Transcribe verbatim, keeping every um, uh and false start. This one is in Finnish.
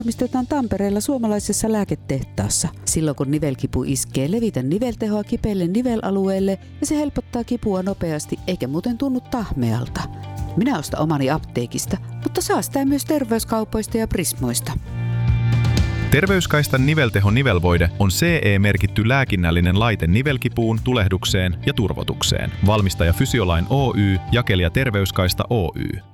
valmistetaan Tampereella suomalaisessa lääketehtaassa. Silloin kun nivelkipu iskee, levitä niveltehoa kipeille nivelalueelle ja se helpottaa kipua nopeasti eikä muuten tunnu tahmealta. Minä ostan omani apteekista, mutta saa sitä myös terveyskaupoista ja Prismoista. Terveyskaistan nivelteho nivelvoide on C E-merkitty lääkinnällinen laite nivelkipuun, tulehdukseen ja turvotukseen. Valmistaja Fysiolain Oy, jakelija Terveyskaista Oy.